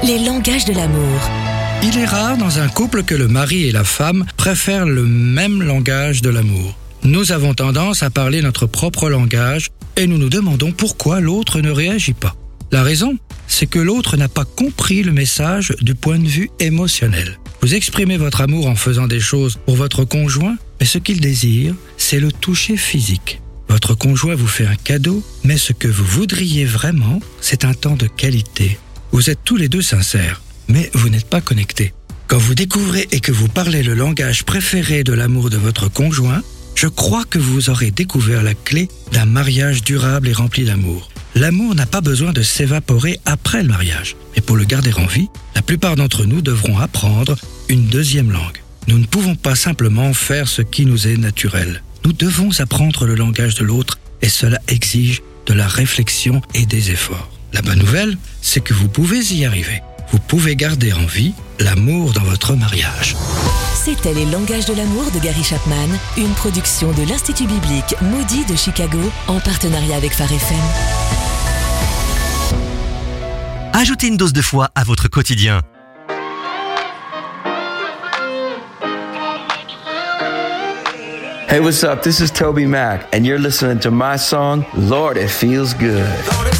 les langages de l'amour. Il est rare dans un couple que le mari et la femme préfèrent le même langage de l'amour. Nous avons tendance à parler notre propre langage et nous nous demandons pourquoi l'autre ne réagit pas. La raison, c'est que l'autre n'a pas compris le message du point de vue émotionnel. Vous exprimez votre amour en faisant des choses pour votre conjoint, mais ce qu'il désire, c'est le toucher physique. Votre conjoint vous fait un cadeau, mais ce que vous voudriez vraiment, c'est un temps de qualité. Vous êtes tous les deux sincères, mais vous n'êtes pas connectés. Quand vous découvrez et que vous parlez le langage préféré de l'amour de votre conjoint, je crois que vous aurez découvert la clé d'un mariage durable et rempli d'amour. L'amour n'a pas besoin de s'évaporer après le mariage. Mais pour le garder en vie, la plupart d'entre nous devront apprendre une deuxième langue. Nous ne pouvons pas simplement faire ce qui nous est naturel. Nous devons apprendre le langage de l'autre et cela exige de la réflexion et des efforts. La bonne nouvelle, c'est que vous pouvez y arriver. Vous pouvez garder en vie l'amour dans votre mariage. C'était Les langages de l'amour de Gary Chapman, une production de l'Institut biblique Moody de Chicago en partenariat avec Phare FM. Ajoutez une dose de foi à votre quotidien. Hey, what's up? This is Toby Mac, and you're listening to my song, Lord, It Feels Good.